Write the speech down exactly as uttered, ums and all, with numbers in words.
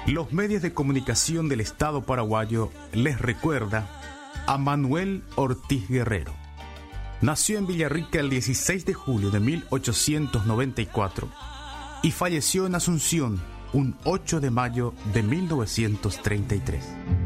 Los medios de comunicación del Estado paraguayo les recuerda a Manuel Ortiz Guerrero. Nació en Villarrica el dieciséis de julio de mil ochocientos noventa y cuatro y falleció en Asunción un ocho de mayo de mil novecientos treinta y tres.